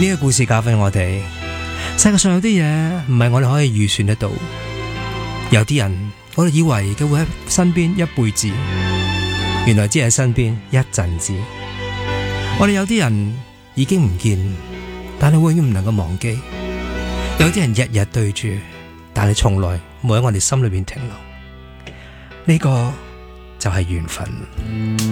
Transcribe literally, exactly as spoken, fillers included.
呢個故事教訓我哋，世界上有啲嘢唔係我哋可以預算得到，有啲人我哋以為佢會喺身邊一輩子，原來只係喺身邊一陣子。我哋有啲人已經唔見，但係永遠唔能夠忘記。有啲人日日對住，但係從來冇喺我哋心裏邊停留。呢個就係緣分。